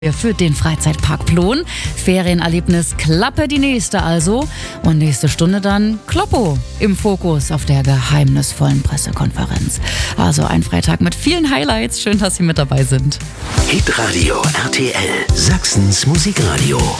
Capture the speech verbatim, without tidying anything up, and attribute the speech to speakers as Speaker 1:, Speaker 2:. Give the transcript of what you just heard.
Speaker 1: Für den Freizeitpark Plon. Ferienerlebnis Klappe die nächste also. Und nächste Stunde dann Kloppo im Fokus auf der geheimnisvollen Pressekonferenz. Also ein Freitag mit vielen Highlights. Schön, dass Sie mit dabei sind.
Speaker 2: Hitradio R T L, Sachsens Musikradio.